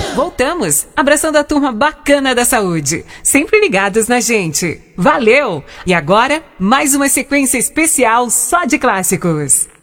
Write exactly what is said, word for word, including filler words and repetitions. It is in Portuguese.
Voltamos, abraçando a turma bacana da saúde, sempre ligados na gente. Valeu! E agora, mais uma sequência especial só de clássicos.